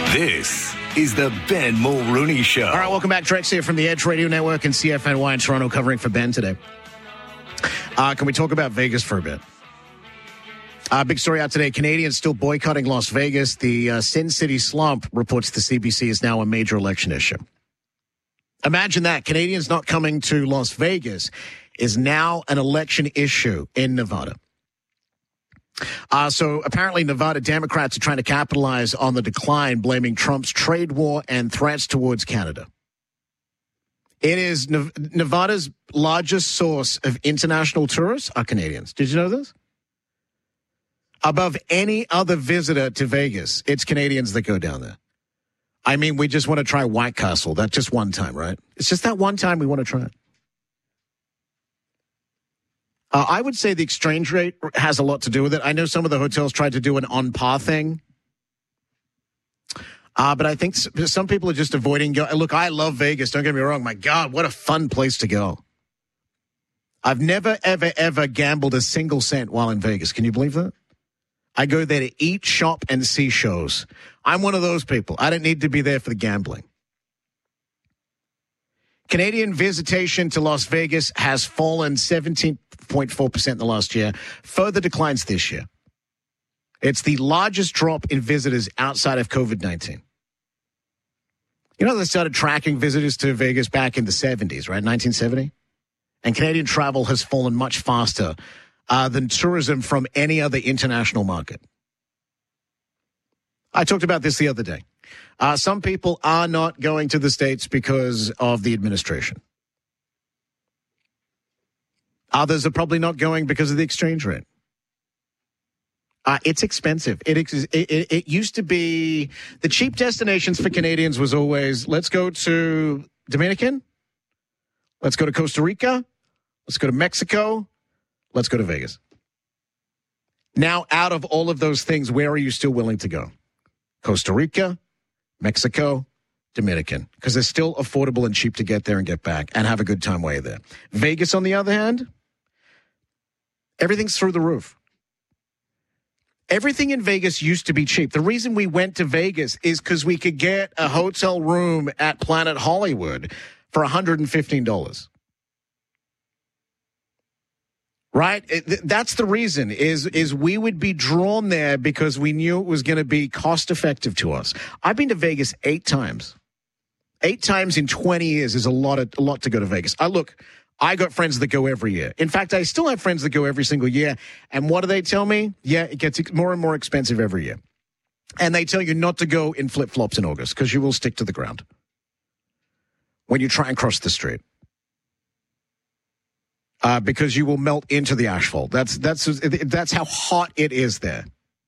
This is the Ben Mulrooney Show. All right, welcome back. Drex here from the Edge Radio Network and CFNY in Toronto, covering for Ben today. Can we talk about Vegas for a bit? Big story out today. Canadians still boycotting Las Vegas. The Sin City slump, reports the CBC, is now a major election issue. Imagine that. Canadians not coming to Las Vegas is now an election issue in Nevada. So apparently Nevada Democrats are trying to capitalize on the decline, blaming Trump's trade war and threats towards Canada. It is Nevada's largest source of international tourists are Canadians. Did you know this? Above any other visitor to Vegas, it's Canadians that go down there. I mean, we just want to try White Castle. That's just one time, right? It's just that one time we want to try it. I would say the exchange rate has a lot to do with it. I know some of the hotels tried to do an on-par thing. But I think some people are just avoiding. Look, I love Vegas. Don't get me wrong. My God, what a fun place to go. I've never, ever, ever gambled a single cent while in Vegas. Can you believe that? I go there to eat, shop, and see shows. I'm one of those people. I don't need to be there for the gambling. Canadian visitation to Las Vegas has fallen 17.4% in the last year. Further declines this year. It's the largest drop in visitors outside of COVID-19. You know, they started tracking visitors to Vegas back in the 70s, right? 1970? And Canadian travel has fallen much faster than tourism from any other international market. I talked about this the other day. Some people are not going to the States because of the administration. Others are probably not going because of the exchange rate. It's expensive. It used to be the cheap destinations for Canadians was always, let's go to Dominican, let's go to Costa Rica, let's go to Mexico, let's go to Vegas. Now, out of all of those things, where are you still willing to go? Costa Rica, Mexico, Dominican, because they're still affordable and cheap to get there and get back and have a good time while you're there. Vegas, on the other hand, everything's through the roof. Everything in Vegas used to be cheap. The reason we went to Vegas is because we could get a hotel room at Planet Hollywood for $115. Right? That's the reason, is we would be drawn there because we knew it was going to be cost effective to us. I've been to Vegas 8 times. 8 times in 20 years is a lot to go to Vegas. I got friends that go every year. In fact, I still have friends that go every single year. And what do they tell me? Yeah, it gets more and more expensive every year. And they tell you not to go in flip-flops in August because you will stick to the ground when you try and cross the street. Because you will melt into the asphalt. That's how hot it is there.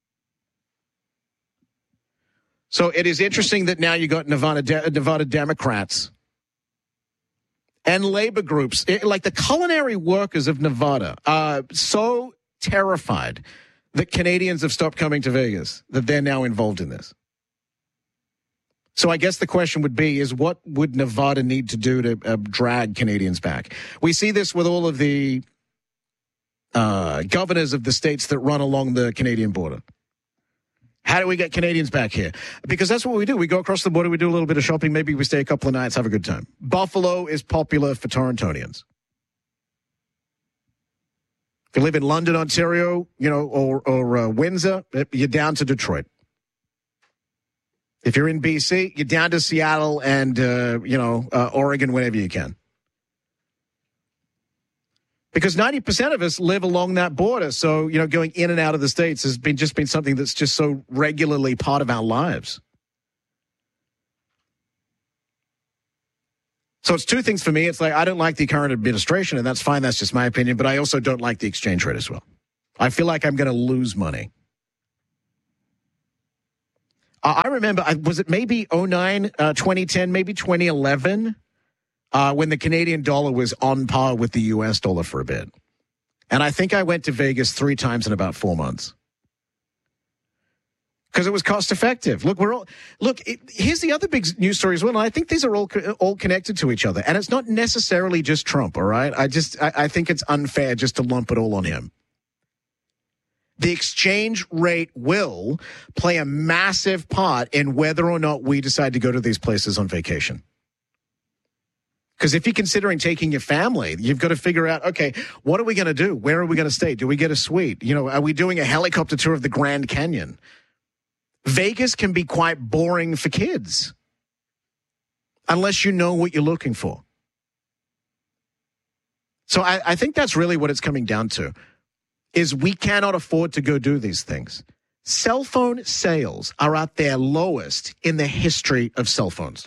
So it is interesting that now you got Nevada Democrats and labor groups, like the culinary workers of Nevada, so terrified that Canadians have stopped coming to Vegas that they're now involved in this. So I guess the question would be, is what would Nevada need to do to drag Canadians back? We see this with all of the governors of the states that run along the Canadian border. How do we get Canadians back here? Because that's what we do. We go across the border, we do a little bit of shopping, maybe we stay a couple of nights, have a good time. Buffalo is popular for Torontonians. If you live in London, Ontario, or Windsor, you're down to Detroit. If you're in BC, you're down to Seattle and, Oregon whenever you can. Because 90% of us live along that border. So, going in and out of the States has just been something that's just so regularly part of our lives. So it's 2 things for me. It's like, I don't like the current administration, and that's fine. That's just my opinion. But I also don't like the exchange rate as well. I feel like I'm going to lose money. I remember, was it maybe 2009, 2010, maybe 2011? When the Canadian dollar was on par with the U.S. dollar for a bit. And I think I went to Vegas 3 times in about 4 months. Because it was cost effective. Here's the other big news story as well. And I think these are all connected to each other. And it's not necessarily just Trump, all right? I think it's unfair just to lump it all on him. The exchange rate will play a massive part in whether or not we decide to go to these places on vacation. Because if you're considering taking your family, you've got to figure out, okay, what are we going to do? Where are we going to stay? Do we get a suite? You know, are we doing a helicopter tour of the Grand Canyon? Vegas can be quite boring for kids unless you know what you're looking for. So I think that's really what it's coming down to. Is we cannot afford to go do these things. Cell phone sales are at their lowest in the history of cell phones.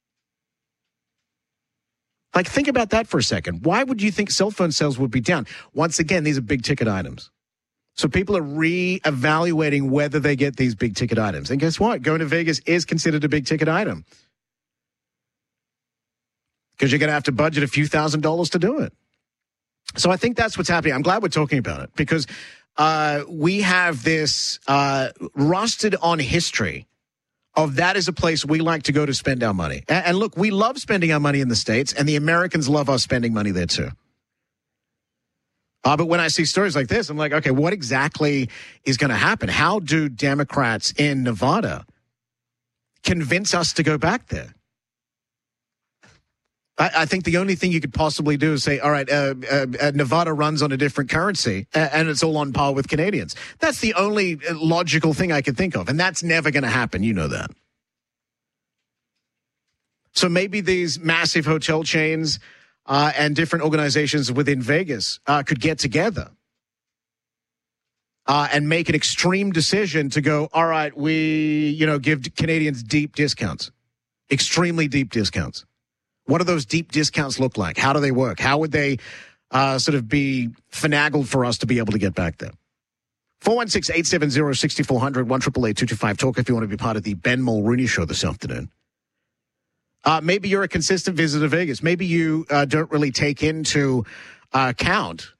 Like, think about that for a second. Why would you think cell phone sales would be down? Once again, these are big ticket items. So people are reevaluating whether they get these big ticket items. And guess what? Going to Vegas is considered a big ticket item. Because you're going to have to budget a few $1,000s to do it. So I think that's what's happening. I'm glad we're talking about it because we have this rusted on history of that is a place we like to go to spend our money. And look, we love spending our money in the States, and the Americans love us spending money there too. But when I see stories like this, I'm like, okay, what exactly is going to happen? How do Democrats in Nevada convince us to go back there? I think the only thing you could possibly do is say, all right, Nevada runs on a different currency and it's all on par with Canadians. That's the only logical thing I could think of. And that's never going to happen. You know that. So maybe these massive hotel chains and different organizations within Vegas could get together and make an extreme decision to go, all right, we, give Canadians deep discounts, extremely deep discounts. What do those deep discounts look like? How do they work? How would they sort of be finagled for us to be able to get back there? 416-870-6400, 1-888-225-TALK if you want to be part of the Ben Mulrooney Show this afternoon. Maybe you're a consistent visitor to Vegas. Maybe you don't really take into account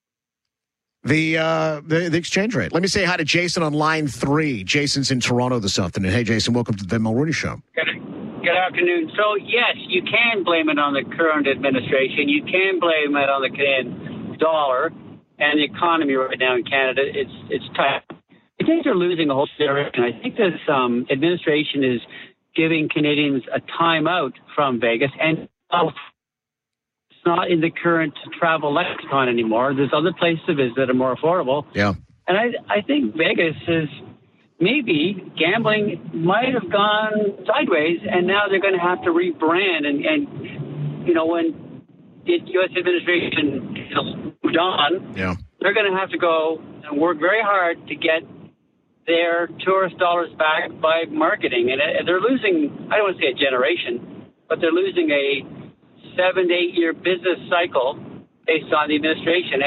the exchange rate. Let me say hi to Jason on line 3. Jason's in Toronto this afternoon. Hey, Jason, welcome to the Ben Mulrooney Show. Good afternoon. So, yes, you can blame it on the current administration. You can blame it on the Canadian dollar and the economy right now in Canada. It's tight. I think they're losing a whole direction. I think this administration is giving Canadians a timeout from Vegas, and it's not in the current travel lexicon anymore. There's other places to visit that are more affordable. Yeah. And I think Vegas is... maybe gambling might have gone sideways, and now they're going to have to rebrand. And when the U.S. administration moved on, they're going to have to go and work very hard to get their tourist dollars back by marketing. And they're losing, I don't want to say a generation, but they're losing a 7 to 8 year business cycle based on the administration.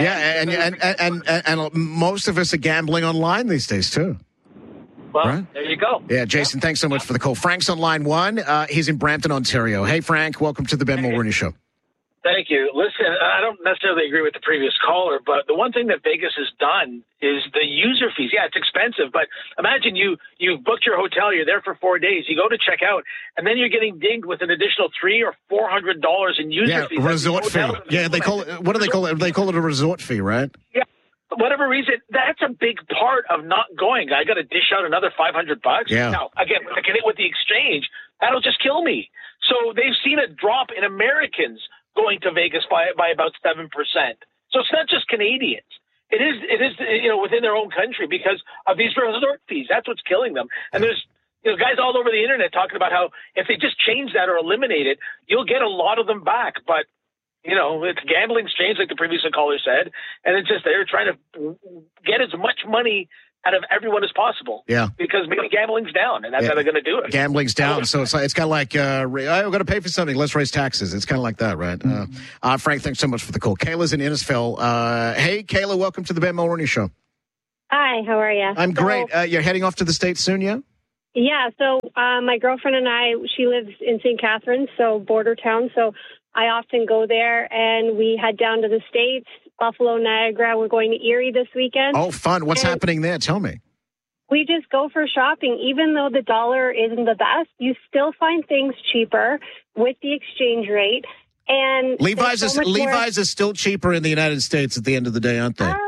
And most of us are gambling online these days, too. Well, right? There you go. Yeah, Jason, thanks so much for the call. Frank's on line 1. He's in Brampton, Ontario. Hey, Frank, welcome to the Ben Mulrooney Show. Thank you. Listen, I don't necessarily agree with the previous caller, but the one thing that Vegas has done is the user fees. Yeah, it's expensive, but imagine you've booked your hotel, you're there for 4 days, you go to check out, and then you're getting dinged with an additional $300 or $400 in user fees. Resort fee. Yeah, they call it. What do they call it? They call it a resort fee, right? Yeah. Whatever reason, that's a big part of not going. I got to dish out another $500. Yeah. Now, again, with the exchange, that'll just kill me. So they've seen a drop in Americans going to Vegas by about 7%. So it's not just Canadians. It is within their own country because of these resort fees. That's what's killing them. And there's guys all over the internet talking about how if they just change that or eliminate it, you'll get a lot of them back. But it's gambling exchange, like the previous caller said, and it's just they're trying to get as much money out of everyone as possible. Yeah. Because maybe gambling's down, and that's how they're going to do it. Gambling's down, so it's kind of like, we're going to pay for something, let's raise taxes. It's kind of like that, right? Mm-hmm. Frank, thanks so much for the call. Kayla's in Innisfil. Hey, Kayla, welcome to the Ben Mulrooney Show. Hi, how are you? I'm great. You're heading off to the States soon, yeah? Yeah, so my girlfriend and I, she lives in St. Catharines, so border town, so I often go there, and we head down to the States, Buffalo, Niagara. We're going to Erie this weekend. Oh, fun. What's happening there? Tell me. We just go for shopping. Even though the dollar isn't the best, you still find things cheaper with the exchange rate. And Levi's is still cheaper in the United States at the end of the day, aren't they?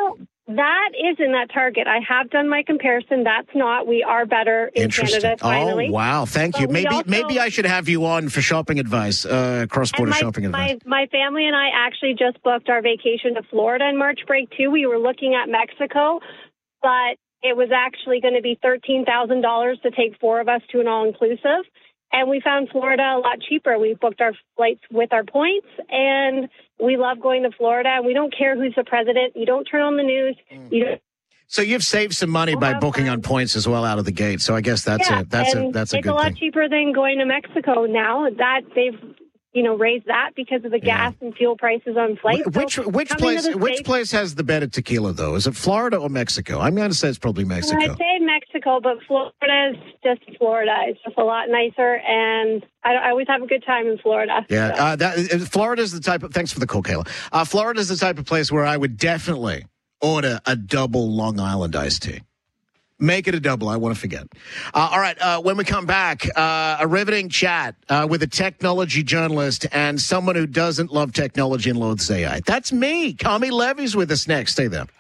That is in that target. I have done my comparison. That's not. We are better in Canada, finally. Oh, wow. Thank you. Maybe I should have you on for shopping advice, cross-border shopping advice. My family and I actually just booked our vacation to Florida in March break, too. We were looking at Mexico, but it was actually going to be $13,000 to take 4 of us to an all-inclusive. And we found Florida a lot cheaper. We booked our flights with our points, and we love going to Florida. And we don't care who's the president. You don't turn on the news. So you've saved some money by booking on points as well out of the gate. So I guess that's a good thing. It's a lot cheaper than going to Mexico now. That they've raised that because of the gas and fuel prices on flights. Which place has the better tequila though? Is it Florida or Mexico? I'm going to say it's probably Mexico. I'd say Mexico, but Florida is just Florida. It's just a lot nicer, and I always have a good time in Florida. Yeah, Florida's the type of. Thanks for the call, Kayla. Florida's the type of place where I would definitely order a double Long Island iced tea. Make it a double. I want to forget. All right. When we come back, a riveting chat with a technology journalist and someone who doesn't love technology and loathes AI. That's me. Kami Levy's with us next. Stay there.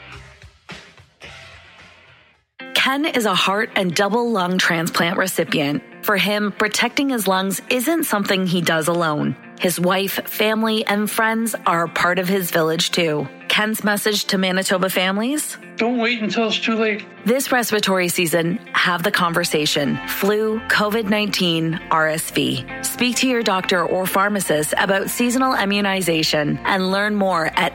Ken is a heart and double lung transplant recipient. For him, protecting his lungs isn't something he does alone. His wife, family, and friends are a part of his village too. Ken's message to Manitoba families? Don't wait until it's too late. This respiratory season, have the conversation. Flu, COVID-19, RSV. Speak to your doctor or pharmacist about seasonal immunization and learn more at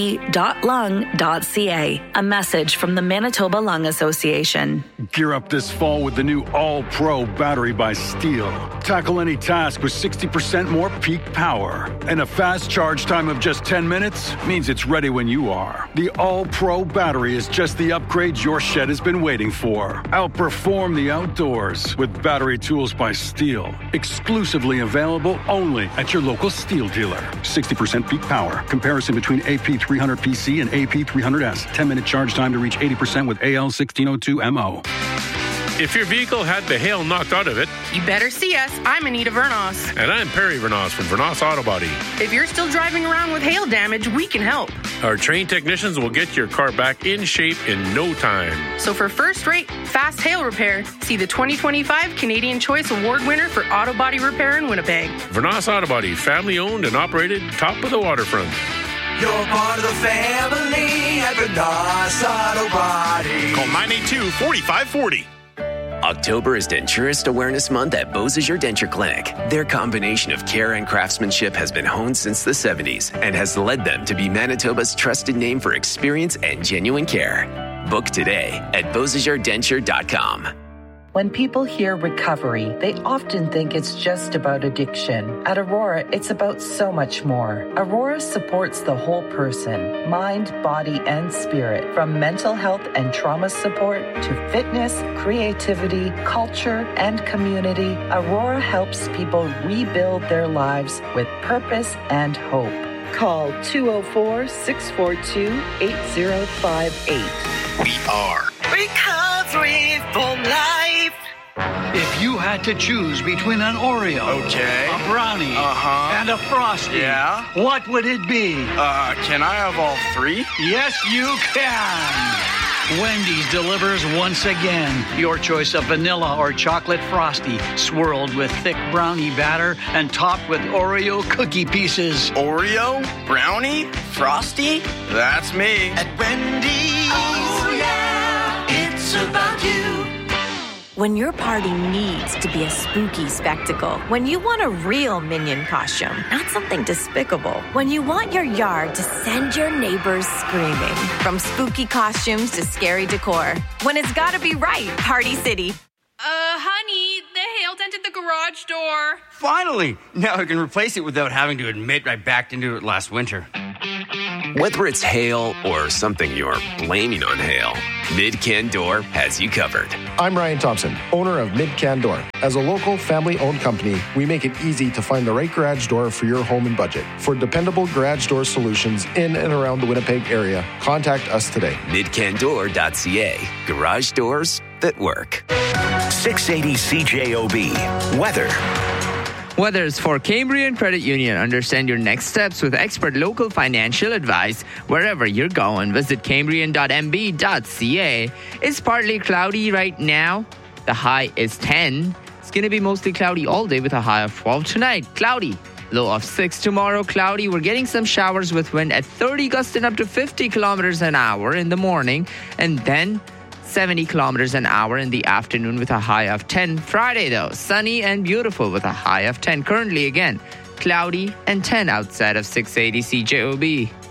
mb.lung.ca. A message from the Manitoba Lung Association. Gear up this fall with the new All-Pro battery by Steel. Tackle any task with 60% more peak power. And a fast charge time of just 10 minutes means it's ready when you are. The All-Pro battery is just the upgrade your shed has been waiting for. Outperform the outdoors with battery tools by Steel. Exclusively available only at your local Steel dealer. 60% peak power. Comparison between AP300PC and AP300S. 10-minute charge time to reach 80% with AL1602MO. If your vehicle had the hail knocked out of it, you better see us. I'm Anita Vernos. And I'm Perry Vernos from Vernos Auto Body. If you're still driving around with hail damage, we can help. Our trained technicians will get your car back in shape in no time. So for first-rate, fast hail repair, see the 2025 Canadian Choice Award winner for auto body repair in Winnipeg. Vernos Auto Body, family-owned and operated, top of the waterfront. You're part of the family at Vernos Auto Body. Call 982-4540. October is Denturist Awareness Month at Beausejour Denture Clinic. Their combination of care and craftsmanship has been honed since the 70s and has led them to be Manitoba's trusted name for experience and genuine care. Book today at BeausejourDenture.com. When people hear recovery, they often think it's just about addiction. At Aurora, it's about so much more. Aurora supports the whole person, mind, body, and spirit. From mental health and trauma support to fitness, creativity, culture, and community, Aurora helps people rebuild their lives with purpose and hope. Call 204-642-8058. We are Recovery for Life. If you had to choose between an Oreo, a brownie, and a Frosty, what would it be? Can I have all three? Yes, you can. Wendy's delivers once again. Your choice of vanilla or chocolate Frosty, swirled with thick brownie batter and topped with Oreo cookie pieces. Oreo? Brownie? Frosty? That's me. At Wendy's, oh yeah, it's about you. When your party needs to be a spooky spectacle, when you want a real Minion costume, not something despicable, when you want your yard to send your neighbors screaming, from spooky costumes to scary decor, when it's gotta be right, Party City. Honey, the hail dented the garage door. Finally! Now I can replace it without having to admit I backed into it last winter. Whether it's hail or something you're blaming on hail, Mid-Can Door has you covered. I'm Ryan Thompson, owner of Mid-Can Door. As a local family-owned company, we make it easy to find the right garage door for your home and budget. For dependable garage door solutions in and around the Winnipeg area, contact us today. Midcandoor.ca. Garage doors that work. 680 CJOB. Weather. Whether it's for Cambrian Credit Union, understand your next steps with expert local financial advice wherever you're going. Visit cambrian.mb.ca. It's partly cloudy right now. The high is 10. It's going to be mostly cloudy all day with a high of 12 tonight. Cloudy. Low of 6 tomorrow. Cloudy. We're getting some showers with wind at 30 gusting up to 50 kilometers an hour in the morning. And then 70 kilometers an hour in the afternoon with a high of 10. Friday, though, sunny and beautiful with a high of 10. Currently, again, cloudy and 10 outside of 680 CJOB.